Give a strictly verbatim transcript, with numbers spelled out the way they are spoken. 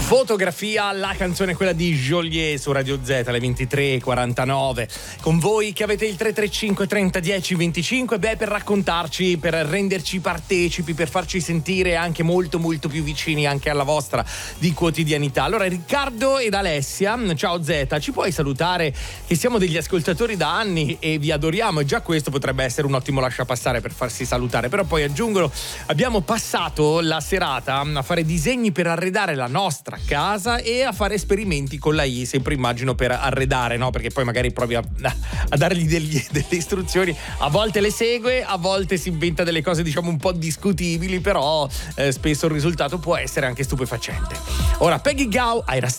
Fotografia, la canzone è quella di Joliet su Radio Z alle ventitré e quarantanove. Con voi che avete il tre tre cinque trenta dieci venticinque, beh, per raccontarci, per renderci partecipi, per farci sentire anche molto molto più vicini anche alla vostra di quotidianità. Allora, Riccardo ed Alessia, ciao Z, ci puoi salutare che siamo degli ascoltatori da anni e vi adoriamo, e già questo potrebbe essere un ottimo lasciapassare per farsi salutare. Però poi aggiungono, abbiamo passato la serata a fare disegni per arredare la nostra casa e a fare esperimenti con la I, sempre immagino per arredare, no? Perché poi magari provi a, a dargli degli, delle istruzioni, a volte le segue, a volte si inventa delle cose diciamo un po' discutibili, però eh, spesso il risultato può essere anche stupefacente. Ora Peggy Gou, Ira